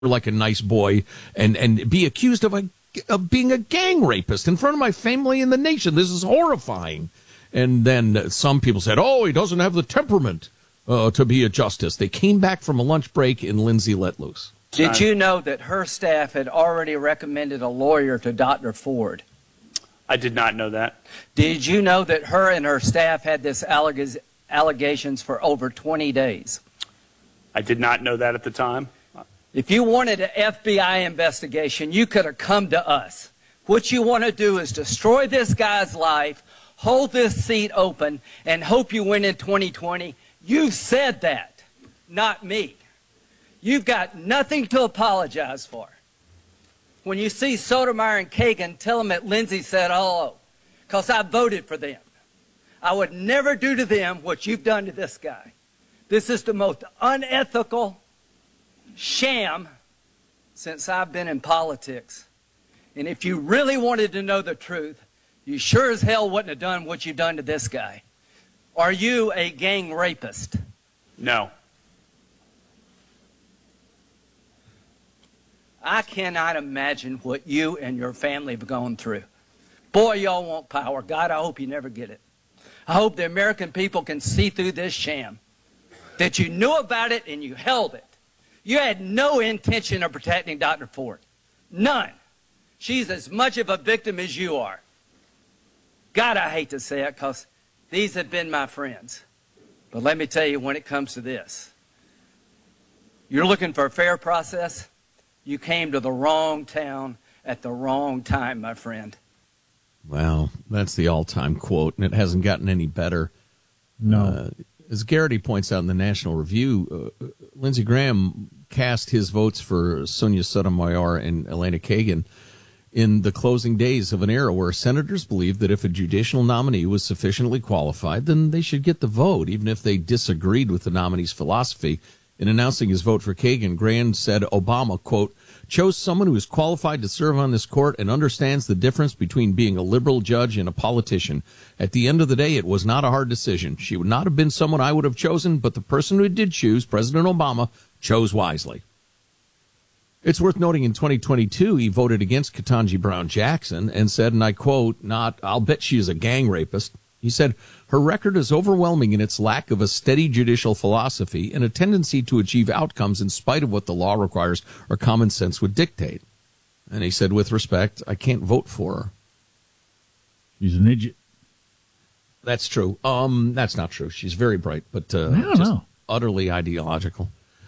like a nice boy and be accused of being a gang rapist in front of my family and the nation. This is horrifying. And then some people said, oh, he doesn't have the temperament to be a justice. They came back from a lunch break and Lindsay let loose. Did you know that her staff had already recommended a lawyer to Dr. Ford? I did not know that. Did you know that her and her staff had this allegations for over 20 days? I did not know that at the time. If you wanted an FBI investigation, you could have come to us. What you want to do is destroy this guy's life, hold this seat open, and hope you win in 2020. You said that, not me. You've got nothing to apologize for. When you see Sotomayor and Kagan, tell them that Lindsay said hello, because I voted for them. I would never do to them what you've done to this guy. This is the most unethical sham since I've been in politics. And if you really wanted to know the truth, you sure as hell wouldn't have done what you've done to this guy. Are you a gang rapist? No. I cannot imagine what you and your family have gone through. Boy, y'all want power. God, I hope you never get it. I hope the American people can see through this sham, that you knew about it and you held it. You had no intention of protecting Dr. Ford. None. She's as much of a victim as you are. God, I hate to say it because these have been my friends. But let me tell you, when it comes to this, you're looking for a fair process. You came to the wrong town at the wrong time, my friend. Well, that's the all-time quote, and it hasn't gotten any better. No. As Garrity points out in the National Review, Lindsey Graham cast his votes for Sonia Sotomayor and Elena Kagan in the closing days of an era where senators believed that if a judicial nominee was sufficiently qualified, then they should get the vote, even if they disagreed with the nominee's philosophy. In announcing his vote for Kagan, Graham said Obama, quote, chose someone who is qualified to serve on this court and understands the difference between being a liberal judge and a politician. At the end of the day, it was not a hard decision. She would not have been someone I would have chosen, but the person who did choose, President Obama, chose wisely. It's worth noting in 2022, he voted against Ketanji Brown Jackson and said, and I quote, I'll bet she is a gang rapist. He said, her record is overwhelming in its lack of a steady judicial philosophy and a tendency to achieve outcomes in spite of what the law requires or common sense would dictate. And he said, with respect, I can't vote for her. She's an idiot. That's true. That's not true. She's very bright, but I don't know. Utterly ideological.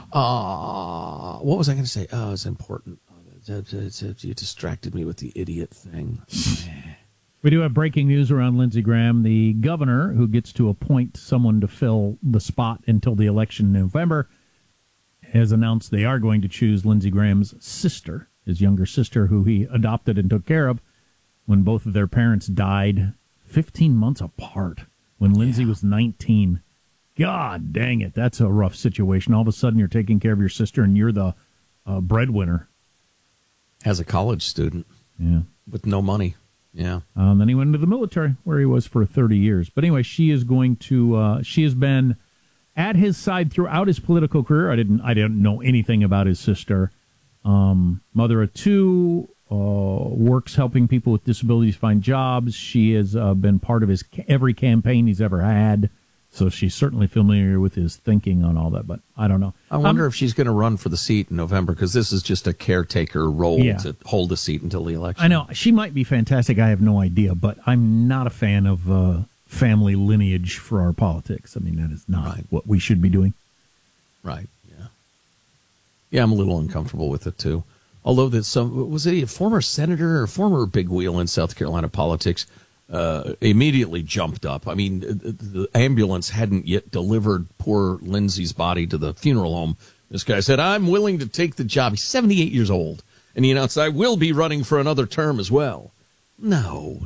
What was I going to say? Oh, it's important. You distracted me with the idiot thing. We do have breaking news around Lindsey Graham. The governor, who gets to appoint someone to fill the spot until the election in November, has announced they are going to choose Lindsey Graham's sister, his younger sister, who he adopted and took care of when both of their parents died 15 months apart, when Lindsey was 19. God dang it, that's a rough situation. All of a sudden you're taking care of your sister and you're the breadwinner. As a college student. Yeah. With no money. Yeah. Then he went into the military, where he was for 30 years. But anyway, she is going to. She has been at his side throughout his political career. I didn't know anything about his sister. Mother of two, works helping people with disabilities find jobs. She has been part of his every campaign he's ever had. So she's certainly familiar with his thinking on all that, but I don't know. I wonder if she's going to run for the seat in November, because this is just a caretaker role to hold the seat until the election. I know. She might be fantastic. I have no idea, but I'm not a fan of family lineage for our politics. I mean, that is not what we should be doing. Right, yeah. Yeah, I'm a little uncomfortable with it, too. Although was it a former senator or former big wheel in South Carolina politics immediately jumped up. I mean, the ambulance hadn't yet delivered poor Lindsay's body to the funeral home. This guy said, I'm willing to take the job. He's 78 years old. And he announced, I will be running for another term as well. No.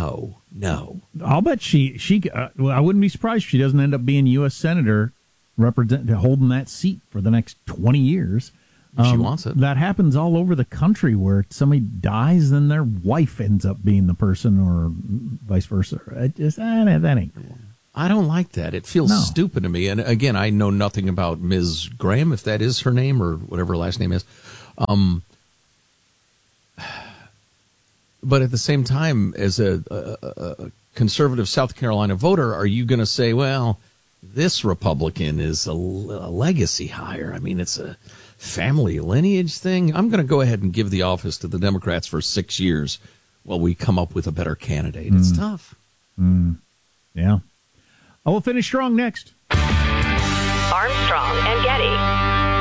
I'll bet I wouldn't be surprised if she doesn't end up being U.S. Senator holding that seat for the next 20 years. If she wants it. That happens all over the country, where somebody dies, then their wife ends up being the person, or vice versa. That ain't cool. I don't like that. It feels stupid to me. And again, I know nothing about Ms. Graham, if that is her name or whatever her last name is. But at the same time, as a conservative South Carolina voter, are you going to say, well, this Republican is a legacy hire? I mean, it's a family lineage thing. I'm going to go ahead and give the office to the Democrats for 6 years while we come up with a better candidate. It's tough. Yeah. I will finish strong next. Armstrong and Getty.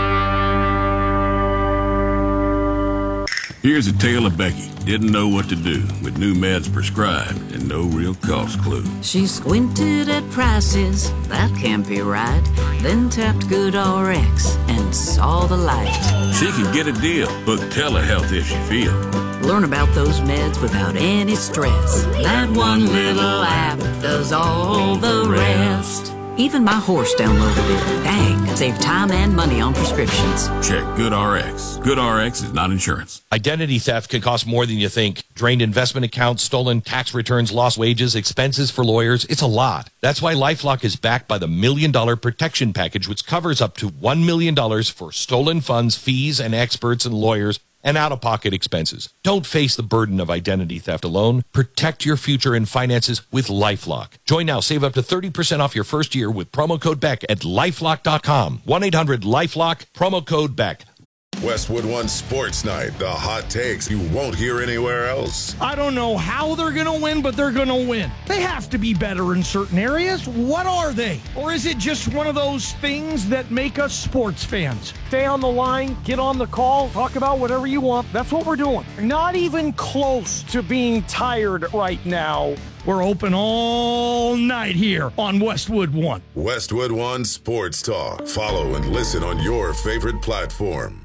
Here's a tale of Becky. Didn't know what to do with new meds prescribed and no real cost clue. She squinted at prices, that can't be right. Then tapped GoodRx and saw the light. She can get a deal. Book telehealth if she feels. Learn about those meds without any stress. That one little app does all the rest. Even my horse downloaded it. Dang, save time and money on prescriptions. Check GoodRx. GoodRx is not insurance. Identity theft can cost more than you think. Drained investment accounts, stolen tax returns, lost wages, expenses for lawyers. It's a lot. That's why LifeLock is backed by the $1 Million Protection Package, which covers up to $1 million for stolen funds, fees, and experts and lawyers, and out-of-pocket expenses. Don't face the burden of identity theft alone. Protect your future and finances with LifeLock. Join now. Save up to 30% off your first year with promo code BECK at LifeLock.com. 1-800-LifeLock, promo code BECK. Westwood One Sports Night. The hot takes you won't hear anywhere else. I don't know how they're going to win, but they're going to win. They have to be better in certain areas. What are they? Or is it just one of those things that make us sports fans? Stay on the line, get on the call, talk about whatever you want. That's what we're doing. Not even close to being tired right now. We're open all night here on Westwood One. Westwood One Sports Talk. Follow and listen on your favorite platform.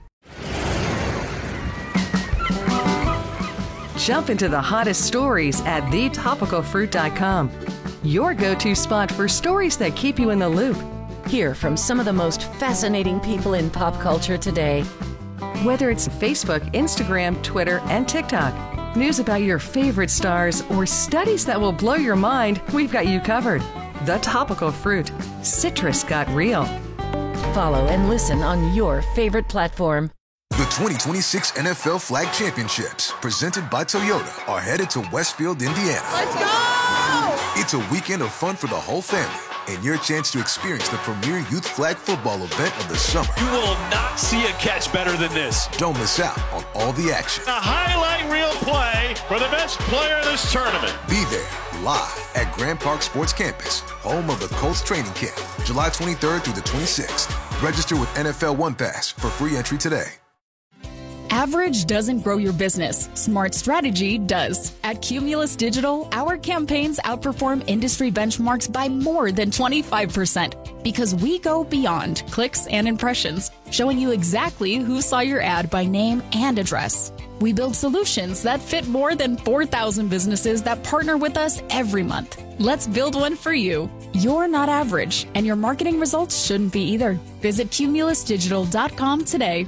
Jump into the hottest stories at thetopicalfruit.com. Your go-to spot for stories that keep you in the loop. Hear from some of the most fascinating people in pop culture today. Whether it's Facebook, Instagram, Twitter, and TikTok, news about your favorite stars, or studies that will blow your mind, we've got you covered. The Topical Fruit. Citrus got real. Follow and listen on your favorite platform. The 2026 NFL Flag Championships, presented by Toyota, are headed to Westfield, Indiana. Let's go! It's a weekend of fun for the whole family and your chance to experience the premier youth flag football event of the summer. You will not see a catch better than this. Don't miss out on all the action. A highlight reel play for the best player of this tournament. Be there live at Grand Park Sports Campus, home of the Colts training camp, July 23rd through the 26th. Register with NFL One Pass for free entry today. Average doesn't grow your business. Smart strategy does. At Cumulus Digital, our campaigns outperform industry benchmarks by more than 25% because we go beyond clicks and impressions, showing you exactly who saw your ad by name and address. We build solutions that fit more than 4,000 businesses that partner with us every month. Let's build one for you. You're not average, and your marketing results shouldn't be either. Visit cumulusdigital.com today.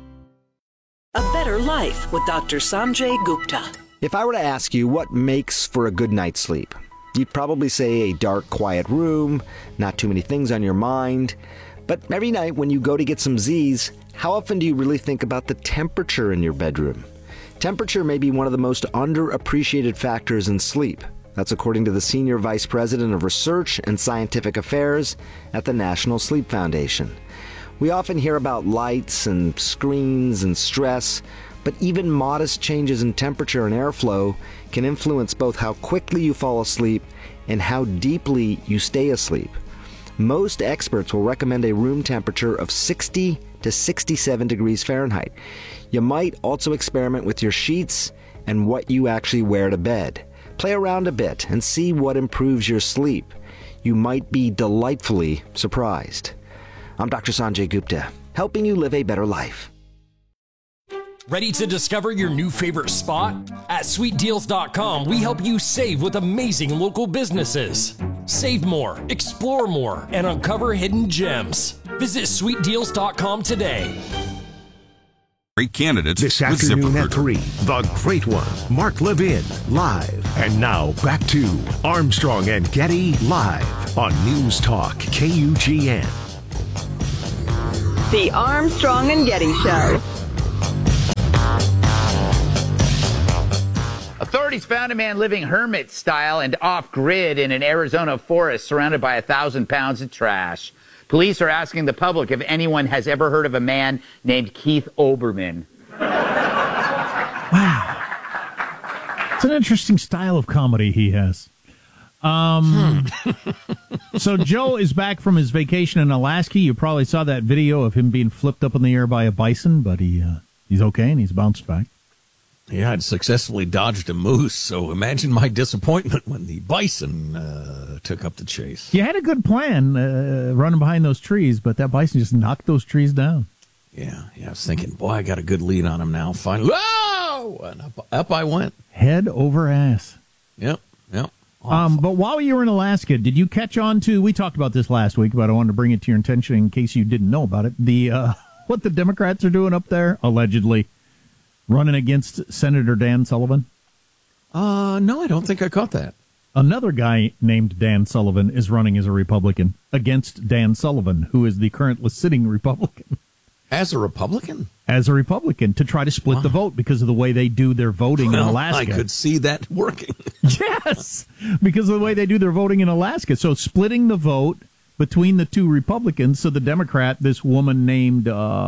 A Better Life with Dr. Sanjay Gupta. If I were to ask you what makes for a good night's sleep, you'd probably say a dark, quiet room, not too many things on your mind. But every night when you go to get some Z's, how often do you really think about the temperature in your bedroom? Temperature may be one of the most underappreciated factors in sleep. That's according to the Senior Vice President of Research and Scientific Affairs at the National Sleep Foundation. We often hear about lights and screens and stress, but even modest changes in temperature and airflow can influence both how quickly you fall asleep and how deeply you stay asleep. Most experts will recommend a room temperature of 60 to 67 degrees Fahrenheit. You might also experiment with your sheets and what you actually wear to bed. Play around a bit and see what improves your sleep. You might be delightfully surprised. I'm Dr. Sanjay Gupta, helping you live a better life. Ready to discover your new favorite spot? At SweetDeals.com, we help you save with amazing local businesses. Save more, explore more, and uncover hidden gems. Visit SweetDeals.com today. Great candidates this afternoon at 3. The Great One, Mark Levin, live. And now back to Armstrong and Getty live on News Talk KUGN. The Armstrong and Getty Show. Authorities found a man living hermit style and off-grid in an Arizona forest surrounded by 1,000 pounds of trash. Police are asking the public if anyone has ever heard of a man named Keith Olbermann. Wow. It's an interesting style of comedy he has. So Joe is back from his vacation in Alaska. You probably saw that video of him being flipped up in the air by a bison, but he's okay and he's bounced back. Yeah, I'd successfully dodged a moose, so imagine my disappointment when the bison took up the chase. You had a good plan running behind those trees, but that bison just knocked those trees down. Yeah, I was thinking, boy, I got a good lead on him now. Finally, whoa! And up I went. Head over ass. Yep. But while you were in Alaska, did you catch on to, we talked about this last week, but I wanted to bring it to your attention in case you didn't know about it, what the Democrats are doing up there, allegedly, running against Senator Dan Sullivan? No, I don't think I caught that. Another guy named Dan Sullivan is running as a Republican against Dan Sullivan, who is the currently sitting Republican. As a Republican? As a Republican, to try to split the vote because of the way they do their voting in Alaska. I could see that working. Yes, because of the way they do their voting in Alaska. So splitting the vote between the two Republicans so the Democrat, this woman named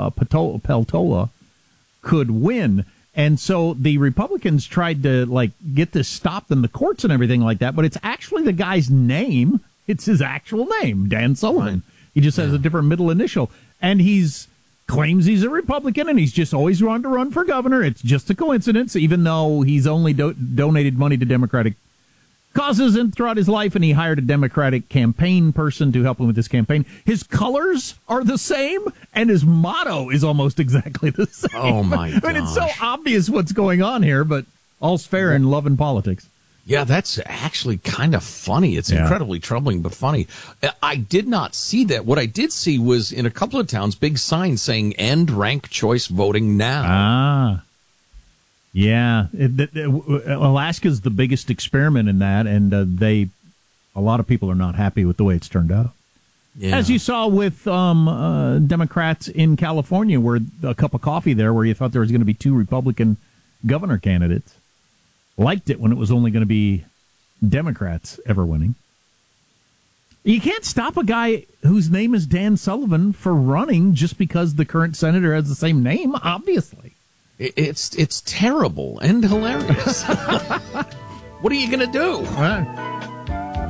Peltola, could win. And so the Republicans tried to get this stopped in the courts and everything like that, but it's actually the guy's name. It's his actual name, Dan Sullivan. Right. He just has a different middle initial. And claims he's a Republican and he's just always wanted to run for governor. It's just a coincidence, even though he's only donated money to Democratic causes and throughout his life, and he hired a Democratic campaign person to help him with his campaign. His colors are the same, and his motto is almost exactly the same. Oh, my gosh. I mean, it's so obvious what's going on here, but all's fair in love and politics. Yeah, that's actually kind of funny. It's incredibly troubling, but funny. I did not see that. What I did see was in a couple of towns, big signs saying "End ranked choice voting now." Yeah. Alaska's the biggest experiment in that, and a lot of people are not happy with the way it's turned out. Yeah. As you saw with Democrats in California, where a cup of coffee there, where you thought there was going to be two Republican governor candidates. Liked it when it was only going to be Democrats ever winning. You can't stop a guy whose name is Dan Sullivan for running just because the current senator has the same name, obviously. It's terrible and hilarious. What are you going to do?